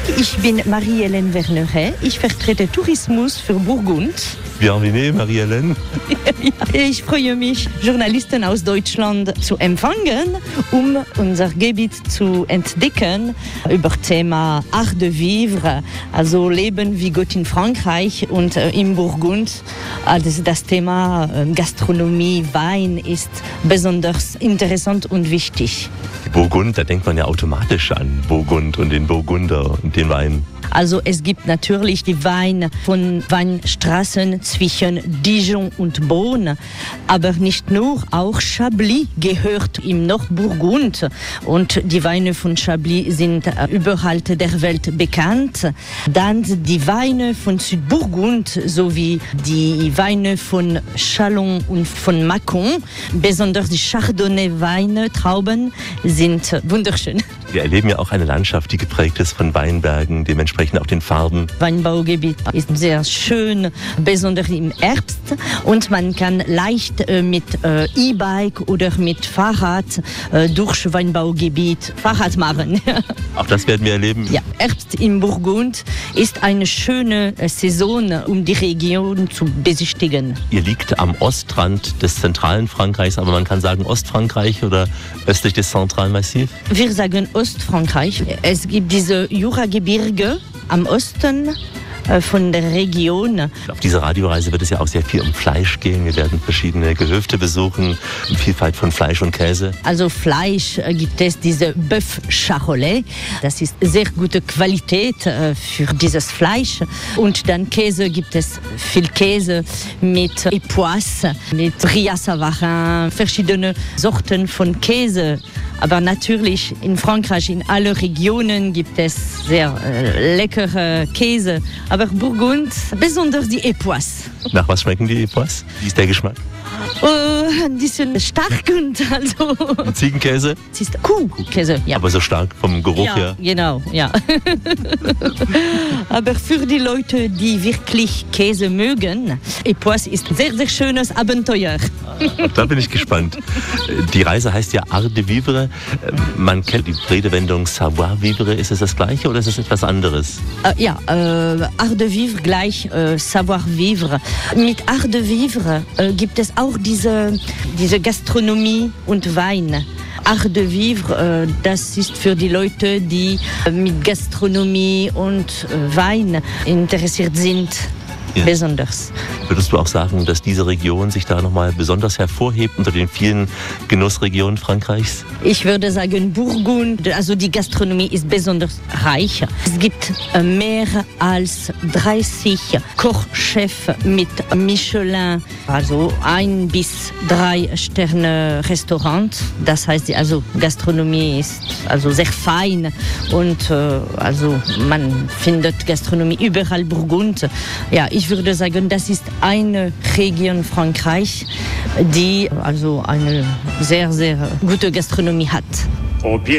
Ich bin Marie-Hélène Verneret. Ich vertrete Tourismus für Burgund. Bienvenue, Marie-Hélène. Ich freue mich, Journalisten aus Deutschland zu empfangen, um unser Gebiet zu entdecken über Thema Art de Vivre, also Leben wie Gott in Frankreich und im Burgund. Also das Thema Gastronomie, Wein ist besonders interessant und wichtig. Burgund, da denkt man ja automatisch an Burgund und den Burgunder und den Wein. Also es gibt natürlich die Weine von Weinstraßen zwischen Dijon und Beaune, aber nicht nur, auch Chablis gehört im Nordburgund und die Weine von Chablis sind überall der Welt bekannt. Dann die Weine von Südburgund sowie die Weine von Châlons und von Mâcon, besonders die Chardonnay-Weine, Trauben, sind wunderschön. Wir erleben ja auch eine Landschaft, die geprägt ist von Weinbergen, dementsprechend auch den Farben. Weinbaugebiet ist sehr schön, besonders im Herbst. Und man kann leicht mit E-Bike oder mit Fahrrad durch Weinbaugebiet Fahrrad machen. Auch das werden wir erleben? Ja, Herbst in Burgund ist eine schöne Saison, um die Region zu besichtigen. Ihr liegt am Ostrand des zentralen Frankreichs, aber man kann sagen Ostfrankreich oder östlich des Central Massif? Wir sagen Ostfrankreich. Es gibt diese Juragebirge am Osten von der Region. Auf dieser Radioreise wird es ja auch sehr viel um Fleisch gehen. Wir werden verschiedene Gehöfte besuchen, Vielfalt von Fleisch und Käse. Also Fleisch gibt es diese Bœuf Charolais. Das ist sehr gute Qualität für dieses Fleisch. Und dann Käse gibt es viel Käse mit Epoisse, mit Brillat Savarin, verschiedene Sorten von Käse. Aber natürlich in Frankreich, in allen Regionen gibt es sehr leckere Käse. Aber Burgund, besonders die Epoisse. Nach was schmecken die Epoisse? Wie ist der Geschmack? Ein bisschen stark und also... Ziegenkäse? Es ist Kuhkäse, ja. Aber so stark vom Geruch her? Genau, ja. Aber für die Leute, die wirklich Käse mögen, Epoisse ist ein sehr, sehr schönes Abenteuer. Da bin ich gespannt. Die Reise heißt ja Art de Vivre. Man kennt die Redewendung Savoir-vivre. Ist es das Gleiche oder ist es etwas anderes? Art de Vivre gleich Savoir-vivre. Mit Art de Vivre gibt es auch diese Gastronomie und Wein. Art de Vivre, das ist für die Leute, die mit Gastronomie und Wein interessiert sind. Ja. Besonders. Würdest du auch sagen, dass diese Region sich da nochmal besonders hervorhebt unter den vielen Genussregionen Frankreichs? Ich würde sagen, Burgund, also die Gastronomie ist besonders reich. Es gibt mehr als 30 Kochchefs mit Michelin, also 1 bis 3 Sterne Restaurant. Das heißt, also Gastronomie ist also sehr fein und also man findet Gastronomie überall Burgund. Ja, ich würde sagen, das ist eine Region Frankreich, die also eine sehr, sehr gute Gastronomie hat.